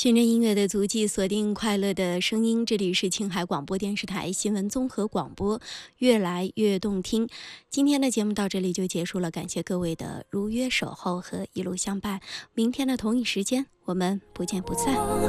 循着音乐的足迹，锁定快乐的声音。这里是青海广播电视台新闻综合广播，越来越动听。今天的节目到这里就结束了，感谢各位的如约守候和一路相伴。明天的同一时间，我们不见不散。